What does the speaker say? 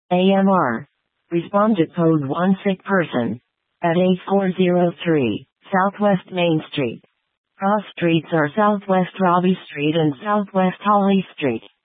AMR. Responded code 1 sick person. At 8403, Southwest Main Street. Cross streets are Southwest Robbie Street and Southwest Holly Street.